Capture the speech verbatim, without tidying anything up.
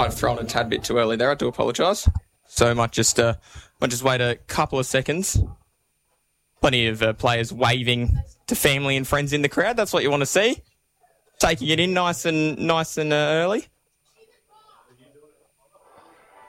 Might have thrown a tad bit too early there. I do apologise. So might just uh, might just wait a couple of seconds. Plenty of uh, players waving to family and friends in the crowd. That's what you want to see. Taking it in nice and nice and uh, early.